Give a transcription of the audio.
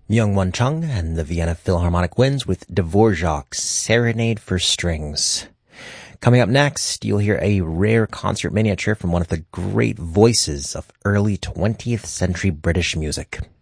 Youngwon Chung and the Vienna Philharmonic Winds with Dvorak's Serenade for Strings. Coming up next, you'll hear a rare concert miniature from one of the great voices of early 20th century British music.